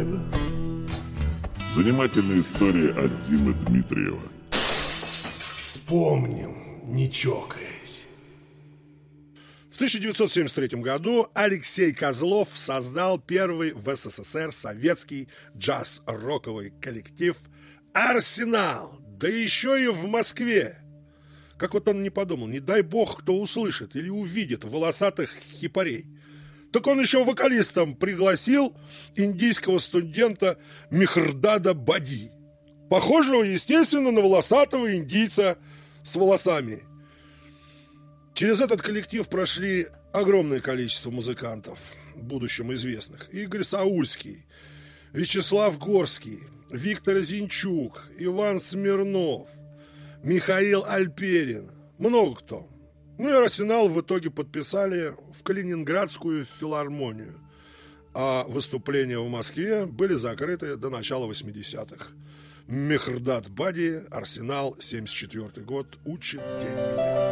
Занимательная история от Димы Дмитриева. Вспомним, не чокаясь. В 1973 году Алексей Козлов создал первый в СССР советский джаз-роковый коллектив «Арсенал». Да еще и в Москве. Как вот он не подумал, не дай бог, кто услышит или увидит волосатых хипарей. Так он еще вокалистом пригласил индийского студента Мехрдада Бади, похожего, естественно, на волосатого индийца с волосами. Через этот коллектив прошли огромное количество музыкантов, в будущем известных. Игорь Саульский, Вячеслав Горский, Виктор Зинчук, Иван Смирнов, Михаил Альперин, много кто. Ну и «Арсенал» в итоге подписали в Калининградскую филармонию, а выступления в Москве были закрыты до начала 80-х. Мехрдад Бади, «Арсенал», 74 год, «Учит день меня».